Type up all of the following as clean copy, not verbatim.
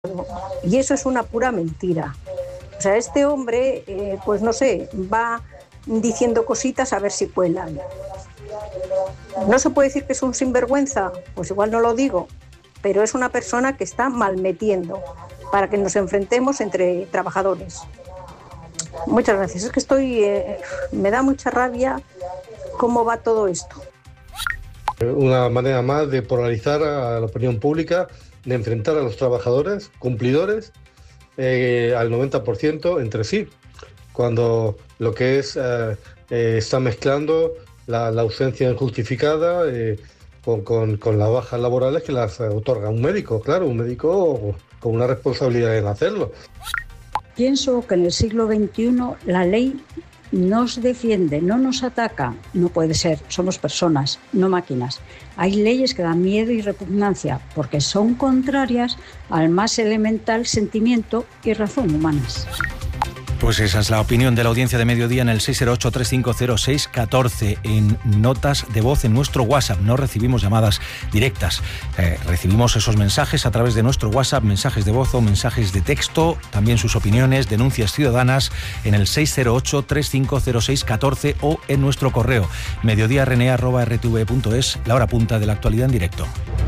Y eso es una pura mentira. O sea, este hombre, pues no sé, va diciendo cositas a ver si cuelan. ¿No se puede decir que es un sinvergüenza? Pues igual no lo digo, pero es una persona que está malmetiendo para que nos enfrentemos entre trabajadores. Muchas gracias. Es que me da mucha rabia cómo va todo esto. Una manera más de polarizar a la opinión pública, de enfrentar a los trabajadores, cumplidores, al 90% entre sí, cuando lo que es está mezclando la ausencia injustificada con las bajas laborales que las otorga un médico, claro, un médico con una responsabilidad en hacerlo. Pienso que en el siglo XXI la ley nos defiende, no nos ataca. No puede ser, somos personas, no máquinas. Hay leyes que dan miedo y repugnancia porque son contrarias al más elemental sentimiento y razón humanas. Pues esa es la opinión de la audiencia de Mediodía en el 608-350-614, en notas de voz en nuestro WhatsApp. No recibimos llamadas directas, recibimos esos mensajes a través de nuestro WhatsApp, mensajes de voz o mensajes de texto, también sus opiniones, denuncias ciudadanas en el 608-350-614 o en nuestro correo mediodiarne@rtv.es, la hora punta de la actualidad en directo.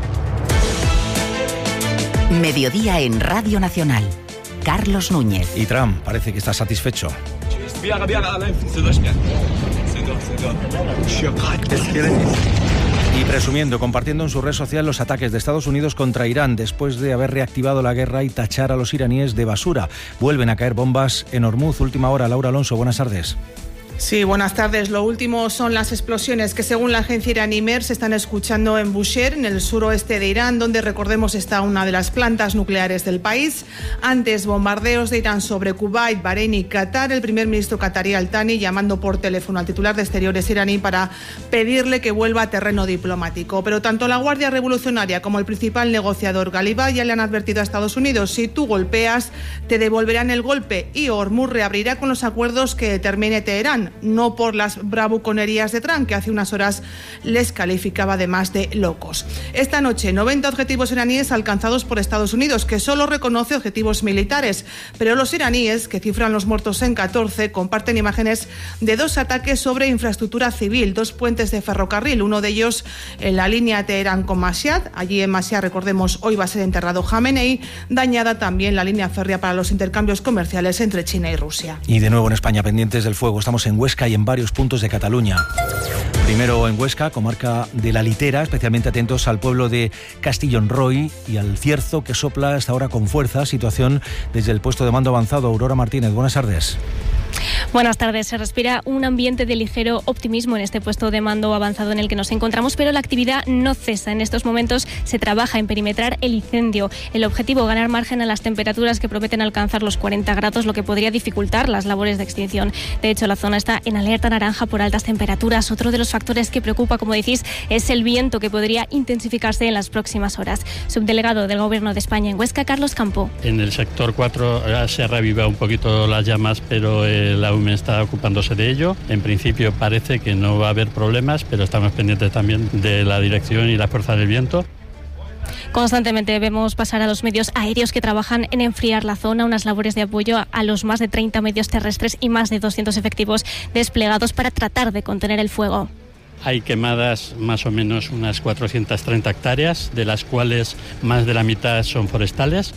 Mediodía en Radio Nacional. Carlos Núñez. Y Trump parece que está satisfecho. Y presumiendo, compartiendo en su red social los ataques de Estados Unidos contra Irán después de haber reactivado la guerra y tachar a los iraníes de basura. Vuelven a caer bombas en Hormuz. Última hora. Laura Alonso, buenas tardes. Sí, buenas tardes. Lo último son las explosiones que, según la agencia iraní MER, se están escuchando en Bushehr, en el suroeste de Irán, donde, recordemos, está una de las plantas nucleares del país. Antes, bombardeos de Irán sobre Kuwait, Bahrein y Qatar. El primer ministro qatarí Al-Thani llamando por teléfono al titular de Exteriores iraní para pedirle que vuelva a terreno diplomático. Pero tanto la Guardia Revolucionaria como el principal negociador Ghalibaf ya le han advertido a Estados Unidos: si tú golpeas, te devolverán el golpe, y Hormuz reabrirá con los acuerdos que determine Teherán, no por las bravuconerías de Trump, que hace unas horas les calificaba además de locos. Esta noche, 90 objetivos iraníes alcanzados por Estados Unidos, que solo reconoce objetivos militares, pero los iraníes, que cifran los muertos en 14, comparten imágenes de 2 ataques sobre infraestructura civil, 2 puentes de ferrocarril, uno de ellos en la línea Teherán con Mashhad. Allí en Mashhad, recordemos, hoy va a ser enterrado Jamenei. Dañada también la línea férrea para los intercambios comerciales entre China y Rusia. Y de nuevo en España, pendientes del fuego. Estamos en Huesca y en varios puntos de Cataluña. Primero en Huesca, comarca de la Litera, especialmente atentos al pueblo de Castillonroy y al cierzo que sopla hasta ahora con fuerza. Situación desde el puesto de mando avanzado. Aurora Martínez, buenas tardes. Buenas tardes. Se respira un ambiente de ligero optimismo en este puesto de mando avanzado en el que nos encontramos, pero la actividad no cesa. En estos momentos se trabaja en perimetrar el incendio. El objetivo, ganar margen a las temperaturas que prometen alcanzar los 40 grados, lo que podría dificultar las labores de extinción. De hecho, la zona está en alerta naranja por altas temperaturas. Otro de los factores que preocupa, como decís, es el viento, que podría intensificarse en las próximas horas. Subdelegado del Gobierno de España en Huesca, Carlos Campo. En el sector 4 se ha reavivado un poquito las llamas, pero la UME está ocupándose de ello. En principio parece que no va a haber problemas, pero estamos pendientes también de la dirección y la fuerza del viento. Constantemente vemos pasar a los medios aéreos que trabajan en enfriar la zona, unas labores de apoyo a los más de 30 medios terrestres y más de 200 efectivos desplegados para tratar de contener el fuego. Hay quemadas más o menos unas 430 hectáreas, de las cuales más de la mitad son forestales.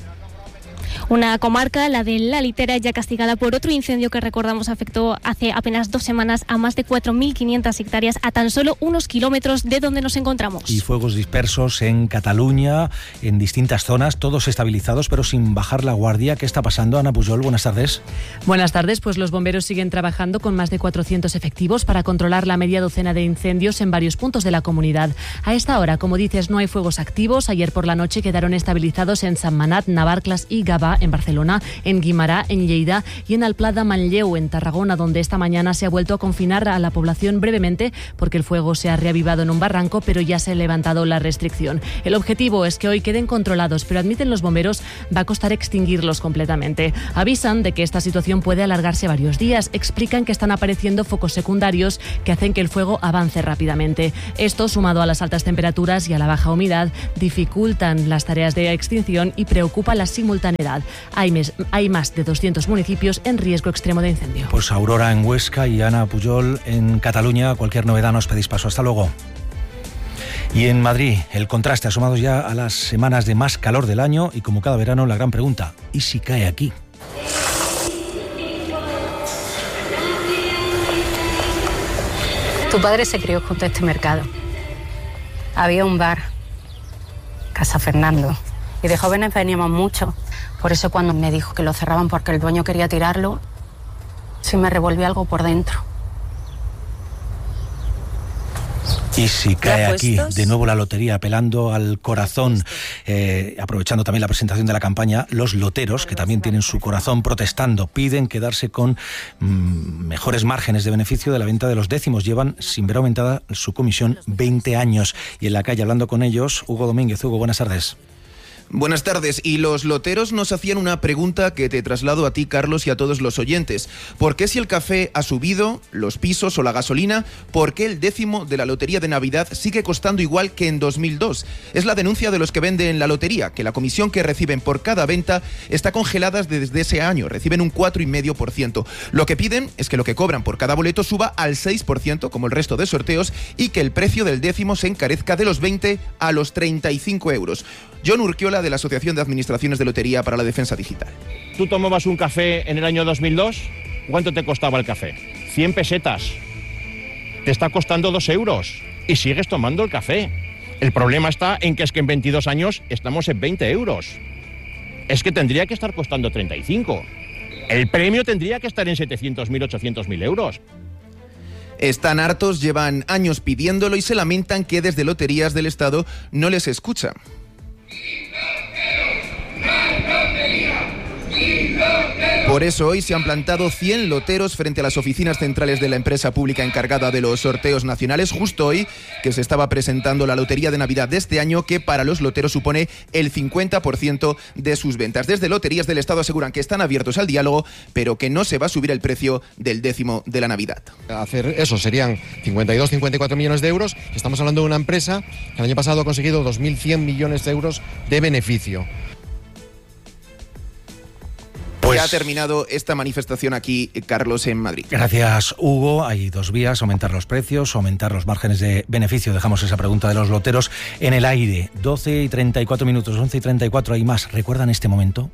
Una comarca, la de la Litera, ya castigada por otro incendio que, recordamos, afectó hace apenas 2 semanas a más de 4.500 hectáreas a tan solo unos kilómetros de donde nos encontramos. Y fuegos dispersos en Cataluña, en distintas zonas, todos estabilizados pero sin bajar la guardia. ¿Qué está pasando? Ana Pujol, buenas tardes. Buenas tardes. Pues los bomberos siguen trabajando con más de 400 efectivos para controlar la media docena de incendios en varios puntos de la comunidad. A esta hora, como dices, no hay fuegos activos. Ayer por la noche quedaron estabilizados en Sentmenat, Navarcles y Gavà, en Barcelona, en Guimará, en Lleida y en Alplà de Manlleu, en Tarragona, donde esta mañana se ha vuelto a confinar a la población brevemente porque el fuego se ha reavivado en un barranco, pero ya se ha levantado la restricción. El objetivo es que hoy queden controlados, pero admiten los bomberos va a costar extinguirlos completamente. Avisan de que esta situación puede alargarse varios días. Explican que están apareciendo focos secundarios que hacen que el fuego avance rápidamente. Esto, sumado a las altas temperaturas y a la baja humedad, dificultan las tareas de extinción y preocupa la simultaneidad. Hay más de 200 municipios en riesgo extremo de incendio. Pues Aurora en Huesca y Ana Pujol en Cataluña. Cualquier novedad nos pedís paso. Hasta luego. Y en Madrid, el contraste, asomados ya a las semanas de más calor del año y como cada verano la gran pregunta, ¿y si cae aquí? Tu padre se crió junto a este mercado. Había un bar, Casa Fernando, y de jóvenes veníamos mucho. Por eso cuando me dijo que lo cerraban porque el dueño quería tirarlo, sí me revolvió algo por dentro. Y si cae aquí, de nuevo la lotería, apelando al corazón, aprovechando también la presentación de la campaña, los loteros, que también tienen su corazón, protestando, piden quedarse con mejores márgenes de beneficio de la venta de los décimos. Llevan, sin ver aumentada su comisión, 20 años. Y en la calle, hablando con ellos, Hugo Domínguez. Hugo, buenas tardes. Buenas tardes. Y los loteros nos hacían una pregunta que te traslado a ti, Carlos, y a todos los oyentes. ¿Por qué si el café ha subido, los pisos o la gasolina, por qué el décimo de la lotería de Navidad sigue costando igual que en 2002? Es la denuncia de los que venden la lotería, que la comisión que reciben por cada venta está congelada desde ese año. Reciben un 4,5%. Lo que piden es que lo que cobran por cada boleto suba al 6%, como el resto de sorteos, y que el precio del décimo se encarezca de los 20 a los 35 euros. John Urquiola, de la Asociación de Administraciones de Lotería para la Defensa Digital. ¿Tú tomabas un café en el año 2002? ¿Cuánto te costaba el café? 100 pesetas. Te está costando 2 euros y sigues tomando el café. El problema está en que en 22 años estamos en 20 euros. Es que tendría que estar costando 35. El premio tendría que estar en 700.000, 800.000 euros. Están hartos, llevan años pidiéndolo y se lamentan que desde Loterías del Estado no les escuchan. Por eso hoy se han plantado 100 loteros frente a las oficinas centrales de la empresa pública encargada de los sorteos nacionales, justo hoy que se estaba presentando la Lotería de Navidad de este año, que para los loteros supone el 50% de sus ventas. Desde Loterías del Estado aseguran que están abiertos al diálogo, pero que no se va a subir el precio del décimo de la Navidad. Hacer eso serían 52-54 millones de euros. Estamos hablando de una empresa que el año pasado ha conseguido 2.100 millones de euros de beneficio. Ya ha terminado esta manifestación aquí, Carlos, en Madrid. Gracias, Hugo. Hay dos vías: aumentar los precios, aumentar los márgenes de beneficio. Dejamos esa pregunta de los loteros en el aire. 12:34 minutos, 11:34, hay más. ¿Recuerdan este momento?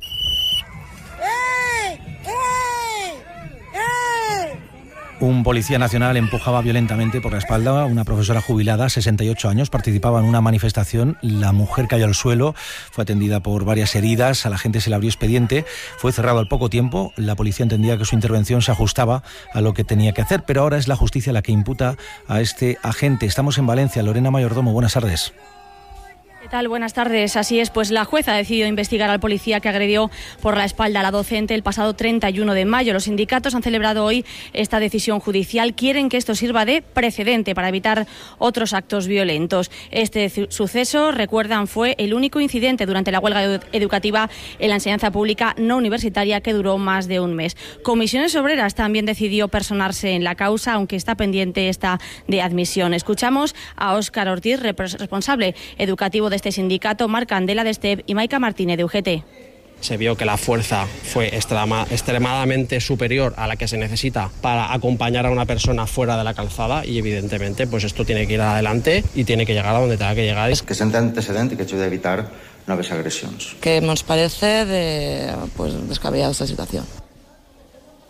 Un policía nacional empujaba violentamente por la espalda a una profesora jubilada, 68 años, participaba en una manifestación. La mujer cayó al suelo, fue atendida por varias heridas, a la gente se le abrió expediente, fue cerrado al poco tiempo. La policía entendía que su intervención se ajustaba a lo que tenía que hacer, pero ahora es la justicia la que imputa a este agente. Estamos en Valencia. Lorena Mayordomo, buenas tardes. ¿Qué tal? Buenas tardes. Así es, pues la jueza ha decidido investigar al policía que agredió por la espalda a la docente el pasado 31 de mayo. Los sindicatos han celebrado hoy esta decisión judicial. Quieren que esto sirva de precedente para evitar otros actos violentos. Este suceso, recuerdan, fue el único incidente durante la huelga educativa en la enseñanza pública no universitaria que duró más de un mes. Comisiones Obreras también decidió personarse en la causa, aunque está pendiente esta de admisión. Escuchamos a Óscar Ortiz, responsable educativo de este sindicato, Marc Candela de STEP y Maica Martínez de UGT. Se vio que la fuerza fue extremadamente superior a la que se necesita para acompañar a una persona fuera de la calzada y evidentemente pues esto tiene que ir adelante y tiene que llegar a donde tenga que llegar. Que senta antecedente que ayude a evitar nuevas agresiones. Que nos parece descabellada esta situación.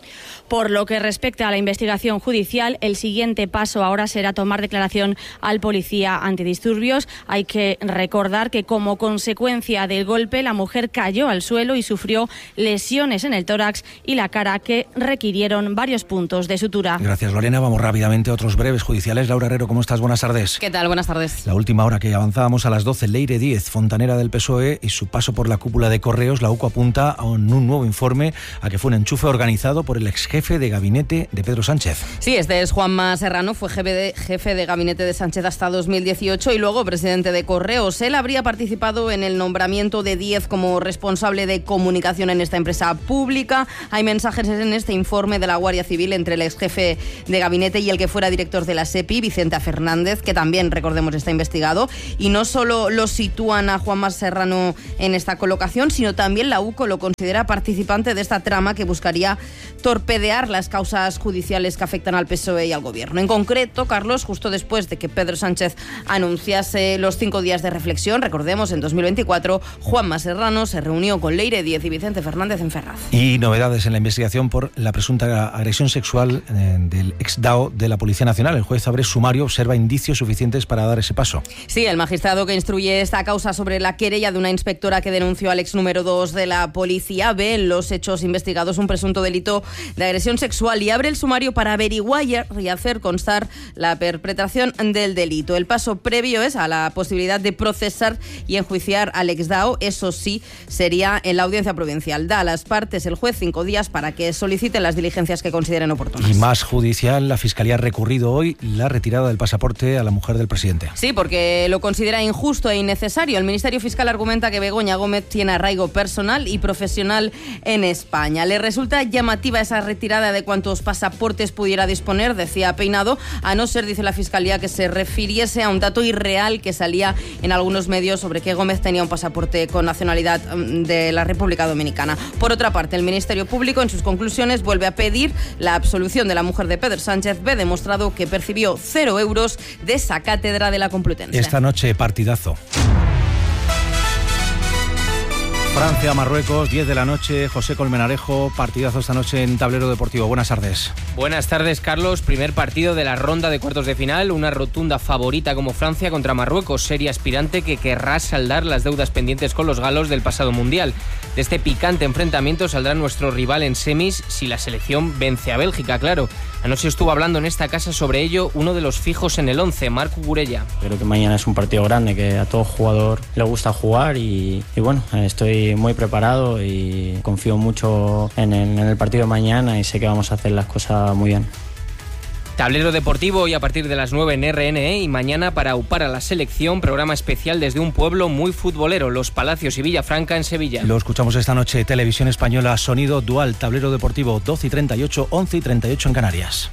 Por lo que respecta a la investigación judicial, el siguiente paso ahora será tomar declaración al policía antidisturbios. Hay que recordar que como consecuencia del golpe la mujer cayó al suelo y sufrió lesiones en el tórax y la cara que requirieron varios puntos de sutura. Gracias, Lorena. Vamos rápidamente a otros breves judiciales. Laura Herrero, ¿cómo estás? Buenas tardes. ¿Qué tal? Buenas tardes. La última hora que avanzábamos a las 12, Leire Díez, fontanera del PSOE, y su paso por la cúpula de Correos. La UCO apunta a un nuevo informe a que fue un enchufe organizado por el exjefe de gabinete de Pedro Sánchez. Sí, este es Juanma Serrano, fue jefe de gabinete de Sánchez hasta 2018 y luego presidente de Correos. Él habría participado en el nombramiento de Díez como responsable de comunicación en esta empresa pública. Hay mensajes en este informe de la Guardia Civil entre el exjefe de gabinete y el que fuera director de la SEPI, Vicente Fernández, que también, recordemos, está investigado. Y no solo lo sitúan a Juanma Serrano en esta colocación, sino también la UCO lo considera participante de esta trama que buscaría torpedear las causas judiciales que afectan al PSOE y al Gobierno. En concreto, Carlos, justo después de que Pedro Sánchez anunciase los 5 días de reflexión, recordemos, en 2024, Juanma Serrano se reunió con Leire Díez y Vicente Fernández en Ferraz. Y novedades en la investigación por la presunta agresión sexual del ex-DAO de la Policía Nacional. El juez abre sumario, observa indicios suficientes para dar ese paso. Sí, el magistrado que instruye esta causa sobre la querella de una inspectora que denunció al ex número 2 de la policía ve en los hechos investigados un presunto delito de agresión sexual y abre el sumario para averiguar y hacer constar la perpetración del delito. El paso previo es a la posibilidad de procesar y enjuiciar al ex-DAO. Eso sí, sería en la audiencia provincial. Da a las partes el juez 5 días para que soliciten las diligencias que consideren oportunas. Y más judicial, la Fiscalía ha recurrido hoy la retirada del pasaporte a la mujer del presidente. Sí, porque lo considera injusto e innecesario. El Ministerio Fiscal argumenta que Begoña Gómez tiene arraigo personal y profesional en España. Le resulta llamativa esa retirada de cuántos pasaportes pudiera disponer, decía Peinado, a no ser, dice la Fiscalía, que se refiriese a un dato irreal que salía en algunos medios sobre que Gómez tenía un pasaporte con nacionalidad de la República Dominicana. Por otra parte, el Ministerio Público en sus conclusiones vuelve a pedir la absolución de la mujer de Pedro Sánchez. Ve demostrado que percibió 0 euros de esa cátedra de la Complutense. Esta noche, partidazo. Francia-Marruecos, 10 de la noche, José Colmenarejo, partidazo esta noche en Tablero Deportivo. Buenas tardes. Buenas tardes, Carlos. Primer partido de la ronda de cuartos de final, una rotunda favorita como Francia contra Marruecos, seria aspirante que querrá saldar las deudas pendientes con los galos del pasado Mundial. De este picante enfrentamiento saldrá nuestro rival en semis si la selección vence a Bélgica, claro. Anoche estuvo hablando en esta casa sobre ello uno de los fijos en el 11, Marc Cucurella. Creo que mañana es un partido grande, que a todo jugador le gusta jugar y bueno, estoy muy preparado y confío mucho en el partido de mañana y sé que vamos a hacer las cosas muy bien. Tablero Deportivo hoy a partir de las 9 en RNE y mañana para aupar a la selección, programa especial desde un pueblo muy futbolero, Los Palacios y Villafranca en Sevilla. Lo escuchamos esta noche, Televisión Española, sonido dual, Tablero Deportivo, 12:38, 11:38 en Canarias.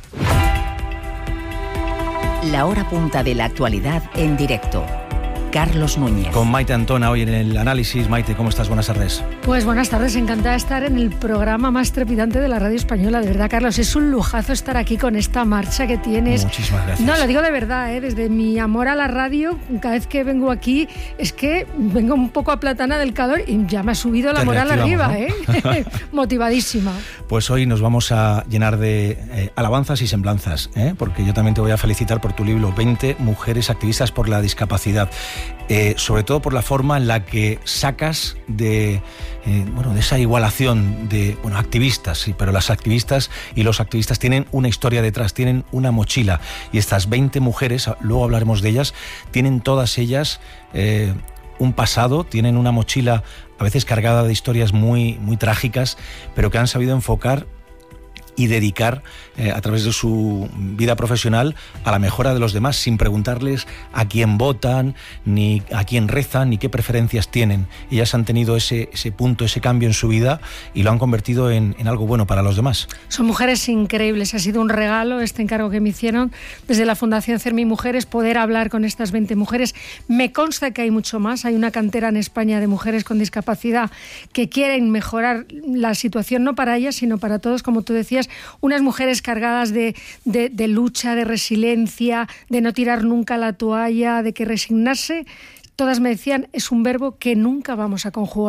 La hora punta de la actualidad en directo. Carlos Núñez. Con Maite Antona hoy en el análisis. Maite, ¿cómo estás? Buenas tardes. Pues buenas tardes, encantada de estar en el programa más trepidante de la radio española. De verdad, Carlos, es un lujazo estar aquí con esta marcha que tienes. Muchísimas gracias. No, lo digo de verdad, desde mi amor a la radio, cada vez que vengo aquí, es que vengo un poco aplatana del calor y ya me ha subido la moral arriba, ¿no? Motivadísima. Pues hoy nos vamos a llenar de alabanzas y semblanzas, porque yo también te voy a felicitar por tu libro 20 mujeres activistas por la discapacidad. Sobre todo por la forma en la que sacas de esa igualación de activistas, sí, pero las activistas y los activistas tienen una historia detrás, tienen una mochila, y estas 20 mujeres, luego hablaremos de ellas, tienen todas ellas un pasado, tienen una mochila a veces cargada de historias muy, muy trágicas, pero que han sabido enfocar y dedicar a través de su vida profesional a la mejora de los demás, sin preguntarles a quién votan, ni a quién rezan, ni qué preferencias tienen. Ellas han tenido ese punto, ese cambio en su vida y lo han convertido en algo bueno para los demás. Son mujeres increíbles, ha sido un regalo este encargo que me hicieron desde la Fundación CERMI Mujeres, poder hablar con estas 20 mujeres. Me consta que hay mucho más, hay una cantera en España de mujeres con discapacidad que quieren mejorar la situación, no para ellas, sino para todos, como tú decías, unas mujeres cargadas de lucha, de resiliencia, de no tirar nunca la toalla, de que resignarse, todas me decían, es un verbo que nunca vamos a conjugar.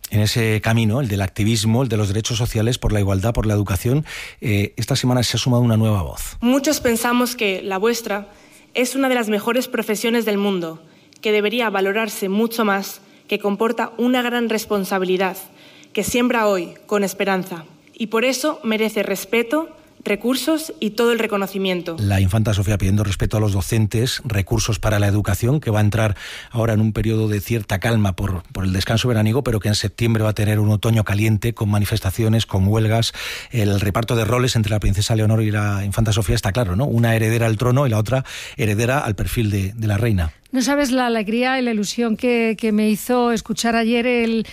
En ese camino, el del activismo, el de los derechos sociales, por la igualdad, por la educación, esta semana se ha sumado una nueva voz. Muchos pensamos que la vuestra es una de las mejores profesiones del mundo, que debería valorarse mucho más, que comporta una gran responsabilidad, que siembra hoy con esperanza y por eso merece respeto, recursos y todo el reconocimiento. La infanta Sofía pidiendo respeto a los docentes, recursos para la educación, que va a entrar ahora en un periodo de cierta calma por el descanso veraniego, pero que en septiembre va a tener un otoño caliente con manifestaciones, con huelgas. El reparto de roles entre la princesa Leonor y la infanta Sofía está claro, ¿no? Una heredera al trono y la otra heredera al perfil de la reina. No sabes la alegría y la ilusión que me hizo escuchar ayer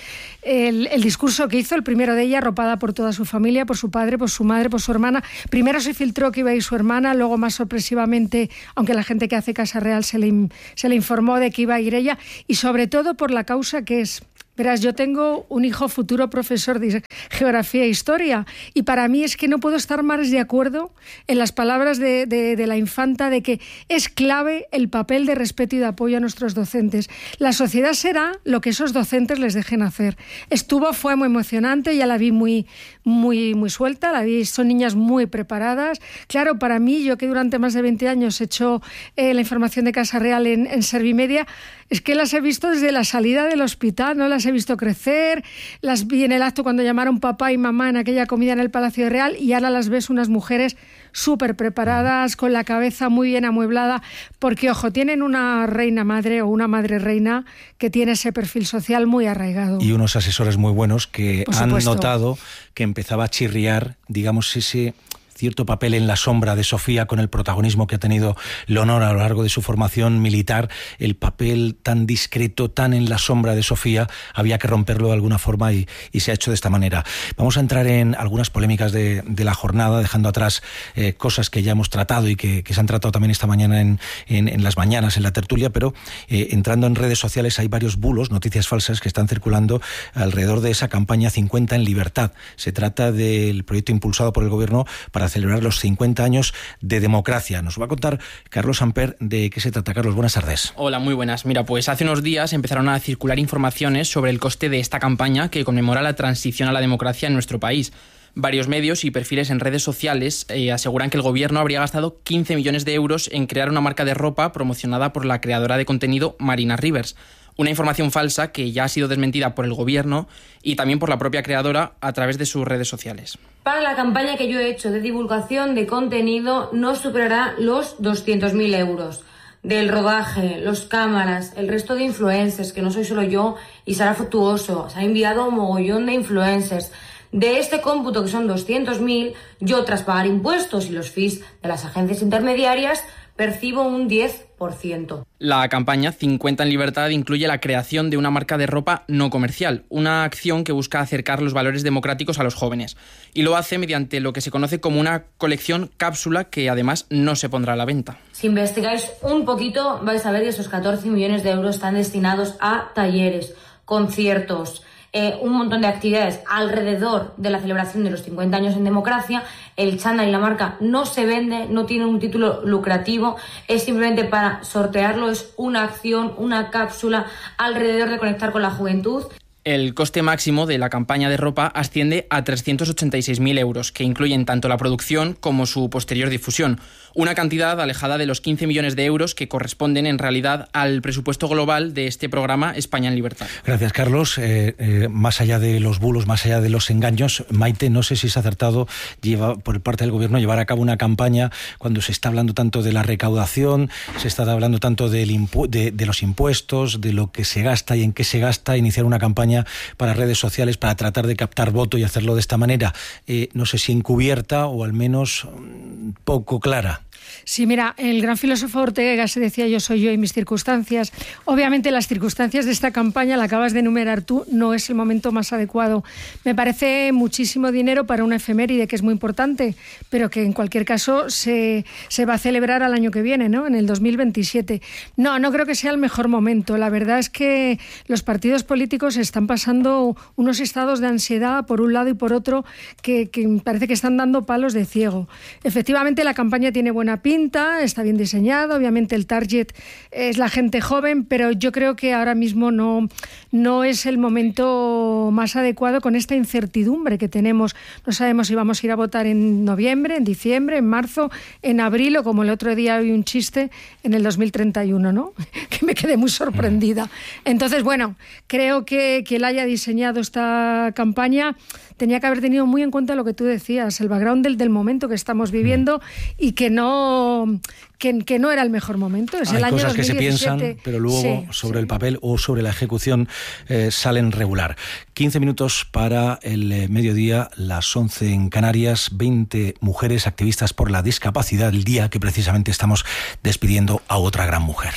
el discurso que hizo, el primero de ella, arropada por toda su familia, por su padre, por su madre, por su hermana. Primero se filtró que iba a ir su hermana, luego más sorpresivamente, aunque la gente que hace Casa Real se le informó de que iba a ir ella, y sobre todo por la causa que es. Verás, yo tengo un hijo futuro profesor de Geografía e Historia y para mí es que no puedo estar más de acuerdo en las palabras de la infanta de que es clave el papel de respeto y de apoyo a nuestros docentes. La sociedad será lo que esos docentes les dejen hacer. Fue muy emocionante, ya la vi muy suelta, son niñas muy preparadas. Claro, para mí, yo que durante más de 20 años he hecho la información de Casa Real en Servimedia, es que las he visto desde la salida del hospital, no las he visto crecer, las vi en el acto cuando llamaron papá y mamá en aquella comida en el Palacio Real y ahora las ves unas mujeres súper preparadas, con la cabeza muy bien amueblada, porque, ojo, tienen una reina madre o una madre reina que tiene ese perfil social muy arraigado. Y unos asesores muy buenos que han notado que empezaba a chirriar, digamos, ese cierto papel en la sombra de Sofía con el protagonismo que ha tenido Leonor a lo largo de su formación militar. El papel tan discreto, tan en la sombra de Sofía, había que romperlo de alguna forma y se ha hecho de esta manera. Vamos a entrar en algunas polémicas de la jornada, dejando atrás cosas que ya hemos tratado y que se han tratado también esta mañana en las mañanas, en la tertulia, pero entrando en redes sociales hay varios bulos, noticias falsas que están circulando alrededor de esa campaña 50 en libertad. Se trata del proyecto impulsado por el Gobierno para celebrar los 50 años de democracia. Nos va a contar Carlos Amper de qué se trata. Carlos, buenas tardes. Hola, muy buenas. Mira, pues hace unos días empezaron a circular informaciones sobre el coste de esta campaña que conmemora la transición a la democracia en nuestro país. Varios medios y perfiles en redes sociales aseguran que el Gobierno habría gastado 15 millones de euros en crear una marca de ropa promocionada por la creadora de contenido Marina Rivers. Una información falsa que ya ha sido desmentida por el Gobierno y también por la propia creadora a través de sus redes sociales. Para la campaña que yo he hecho de divulgación de contenido no superará los 200.000 euros. Del rodaje, los cámaras, el resto de influencers, que no soy solo yo y Sara Fructuoso, se ha enviado un mogollón de influencers. De este cómputo, que son 200.000, yo tras pagar impuestos y los fees de las agencias intermediarias, percibo un 10%. La campaña 50 en libertad incluye la creación de una marca de ropa no comercial, una acción que busca acercar los valores democráticos a los jóvenes. Y lo hace mediante lo que se conoce como una colección cápsula que además no se pondrá a la venta. Si investigáis un poquito vais a ver que esos 14 millones de euros están destinados a talleres, conciertos, un montón de actividades alrededor de la celebración de los 50 años en democracia. El chándal y la marca no se vende, no tiene un título lucrativo, es simplemente para sortearlo, es una acción, una cápsula alrededor de conectar con la juventud. El coste máximo de la campaña de ropa asciende a 386.000 euros, que incluyen tanto la producción como su posterior difusión. Una cantidad alejada de los 15 millones de euros que corresponden en realidad al presupuesto global de este programa España en Libertad. Gracias, Carlos. Más allá de los bulos, más allá de los engaños, Maite, no sé si se ha acertado por parte del Gobierno llevar a cabo una campaña cuando se está hablando tanto de la recaudación, se está hablando tanto de los impuestos, de lo que se gasta y en qué se gasta, iniciar una campaña para redes sociales para tratar de captar voto y hacerlo de esta manera, no sé si encubierta o al menos poco clara. Sí, mira, el gran filósofo Ortega se decía yo soy yo y mis circunstancias. Obviamente las circunstancias de esta campaña, la acabas de enumerar tú, no es el momento más adecuado. Me parece muchísimo dinero para una efeméride que es muy importante, pero que en cualquier caso se va a celebrar al año que viene, ¿no? En el 2027. No creo que sea el mejor momento. La verdad es que los partidos políticos están están pasando unos estados de ansiedad por un lado y por otro que parece que están dando palos de ciego. Efectivamente, la campaña tiene buena pinta, está bien diseñada, obviamente el target es la gente joven, pero yo creo que ahora mismo no es el momento más adecuado con esta incertidumbre que tenemos. No sabemos si vamos a ir a votar en noviembre, en diciembre, en marzo, en abril o, como el otro día vi un chiste, en el 2031, ¿no? Que me quedé muy sorprendida. Entonces, bueno, creo que él haya diseñado esta campaña tenía que haber tenido muy en cuenta lo que tú decías, el background del momento que estamos viviendo y que no era el mejor momento. Es Hay el año cosas 2017, que se piensan, pero luego sobre el papel o sobre la ejecución salen regular. 15 minutos para el mediodía, las 11 en Canarias, 20 mujeres activistas por la discapacidad, el día que precisamente estamos despidiendo a otra gran mujer.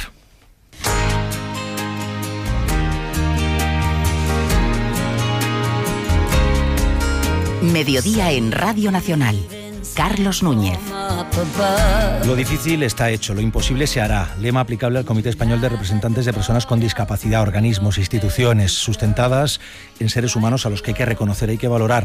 Mediodía en Radio Nacional. Carlos Núñez. Lo difícil está hecho, lo imposible se hará. Lema aplicable al Comité Español de Representantes de Personas con Discapacidad, organismos, instituciones sustentadas en seres humanos a los que hay que reconocer, hay que valorar.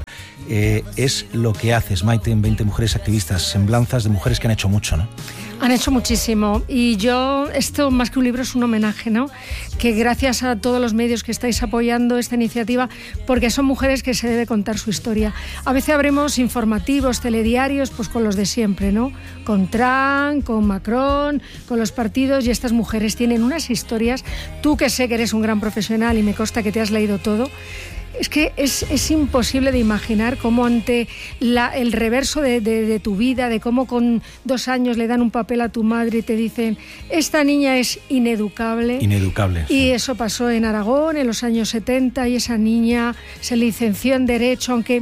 Es lo que haces, Maite, en 20 mujeres activistas, semblanzas de mujeres que han hecho mucho, ¿no? Han hecho muchísimo y esto más que un libro es un homenaje, ¿no? Que gracias a todos los medios que estáis apoyando esta iniciativa, porque son mujeres que se debe contar su historia. A veces habremos informativos, telediarios, pues con los de siempre, ¿no? Con Trump, con Macron, con los partidos, y estas mujeres tienen unas historias. Tú, que sé que eres un gran profesional y me consta que te has leído todo, es que es imposible de imaginar cómo ante el reverso de tu vida, de cómo con 2 años le dan un papel a tu madre y te dicen, esta niña es ineducable. Ineducable. Y eso pasó en Aragón en los años 70 y esa niña se licenció en Derecho, aunque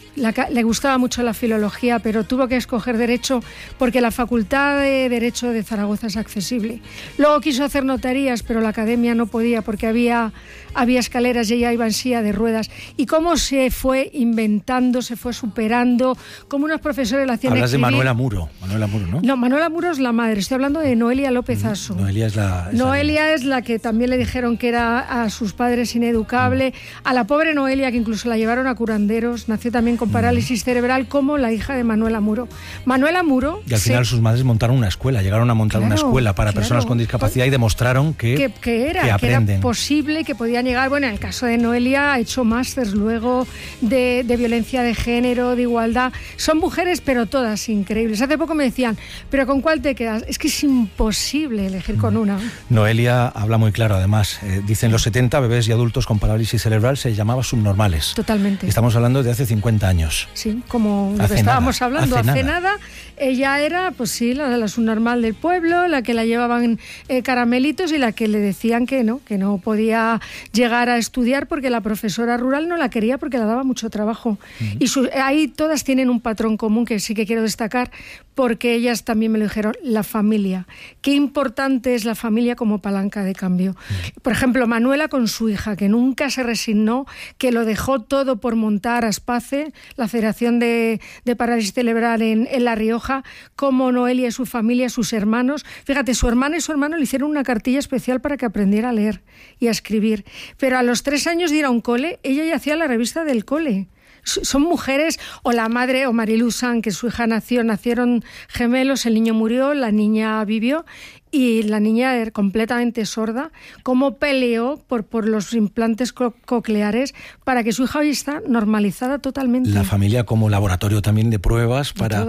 le gustaba mucho la filología, pero tuvo que escoger Derecho porque la Facultad de Derecho de Zaragoza es accesible. Luego quiso hacer notarías, pero la academia no podía porque había escaleras y ella iba en silla de ruedas. Y cómo se fue inventando, se fue superando, cómo unos profesores la hacían Hablas escribir. de Manuela Muro, ¿no? No, Manuela Muro es la madre, estoy hablando de Noelia López Aso. Noelia es la... Noelia es la que también le dijeron que era a sus padres ineducable. A la pobre Noelia, que incluso la llevaron a curanderos, nació también con parálisis cerebral, como la hija de Manuela Muro. Manuela Muro... Y al final sus madres montaron una escuela, llegaron a montar una escuela para personas con discapacidad y demostraron que era aprenden. Posible, que podían llegar. Bueno, en el caso de Noelia ha hecho másters luego de violencia de género, de igualdad. Son mujeres, pero todas increíbles. Hace poco me decían, ¿pero con cuál te quedas? Es que es imposible elegir con una. Noelia habla muy claro, además. Dice, en los 70 bebés y adultos con parálisis cerebral se llamaba subnormales. Totalmente. Estamos hablando de hace 50 años. Sí, como lo que estábamos hablando. Hace nada. Ella era, pues sí, la subnormal del pueblo, la que la llevaban caramelitos y la que le decían que no podía llegar a estudiar porque la profesora rural no la quería porque la daba mucho trabajo. Y ahí todas tienen un patrón común que sí que quiero destacar, porque ellas también me lo dijeron, la familia. Qué importante es la familia como palanca de cambio. Por ejemplo, Manuela con su hija, que nunca se resignó, que lo dejó todo por montar Aspace, la Federación de Parálisis Cerebral en La Rioja, como Noelia y su familia, sus hermanos. Fíjate, su hermana y su hermano le hicieron una cartilla especial para que aprendiera a leer y a escribir. Pero a los 3 años de ir a un cole, ella ya hacía la revista del cole. Son mujeres, o la madre, o Marilu San, que su hija nacieron gemelos, el niño murió, la niña vivió, y la niña era completamente sorda, cómo peleó por los implantes cocleares para que su hija hoy está normalizada totalmente. La familia como laboratorio también de pruebas para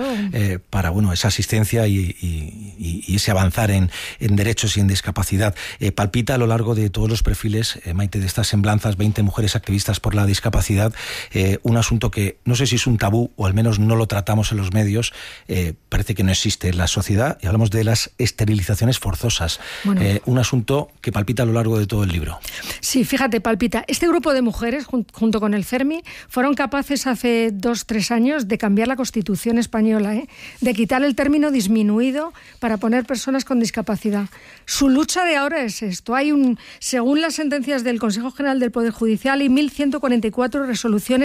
esa asistencia y ese avanzar en derechos y en discapacidad. Palpita a lo largo de todos los perfiles, Maite, de estas semblanzas, 20 mujeres activistas por la discapacidad, un asunto que no sé si es un tabú o al menos no lo tratamos en los medios, parece que no existe en la sociedad, y hablamos de las esterilizaciones forzosas, un asunto que palpita a lo largo de todo el libro. Sí, fíjate, palpita. Este grupo de mujeres, junto con el CERMI, fueron capaces hace 2-3 años de cambiar la Constitución española, de quitar el término disminuido para poner personas con discapacidad. Su lucha de ahora es esto. Según las sentencias del Consejo General del Poder Judicial, hay 1.144 resoluciones de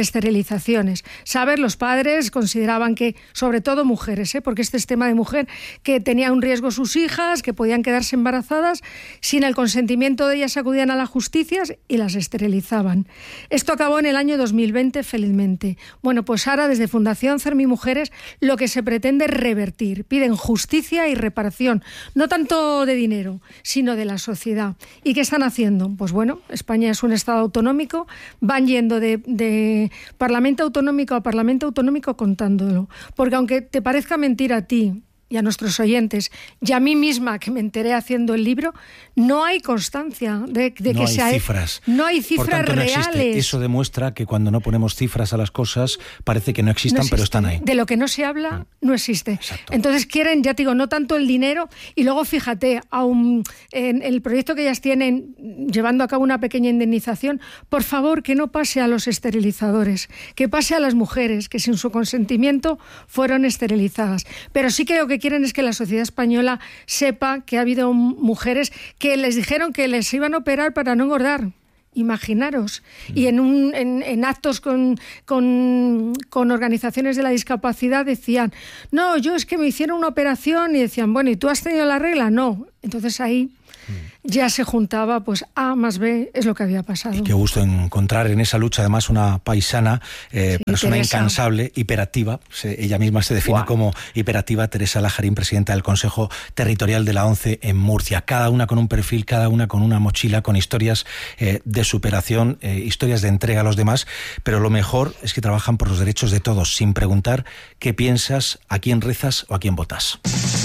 esterilizaciones. ¿Sabes? Los padres consideraban que, sobre todo mujeres, porque este es tema de mujer, que tenía un riesgo sus hijas, que podían quedarse embarazadas, sin el consentimiento de ellas acudían a la justicia y las esterilizaban. Esto acabó en el año 2020, felizmente. Bueno, pues ahora desde Fundación Cermimujeres lo que se pretende es revertir. Piden justicia y reparación, no tanto de dinero, sino de la sociedad. ¿Y qué están haciendo? Pues bueno, España es un Estado autonómico, van yendo de Parlamento autonómico a Parlamento autonómico contándolo. Porque aunque te parezca mentira a ti y a nuestros oyentes, y a mí misma que me enteré haciendo el libro, no hay constancia de que no sea... hay cifras. No hay cifras Por tanto, reales. No existe. Eso demuestra que cuando no ponemos cifras a las cosas, parece que no existan, pero están ahí. De lo que no se habla, no existe. Exacto. Entonces quieren, ya te digo, no tanto el dinero, y luego fíjate, en el proyecto que ellas tienen, llevando a cabo una pequeña indemnización, por favor, que no pase a los esterilizadores, que pase a las mujeres que sin su consentimiento fueron esterilizadas. Pero sí creo que quieren es que la sociedad española sepa que ha habido mujeres que les dijeron que les iban a operar para no engordar. Imaginaros. Y en actos con organizaciones de la discapacidad decían, no, yo es que me hicieron una operación, y decían, bueno, ¿y tú has tenido la regla? No. Entonces ahí ya se juntaba, pues A más B es lo que había pasado. Y qué gusto encontrar en esa lucha además una paisana, persona Teresa, incansable, hiperactiva. Ella misma se define como hiperactiva, Teresa Lajarín, presidenta del Consejo Territorial de la ONCE en Murcia. Cada una con un perfil, cada una con una mochila, con historias de superación, historias de entrega a los demás, pero lo mejor es que trabajan por los derechos de todos, sin preguntar qué piensas, a quién rezas o a quién votas.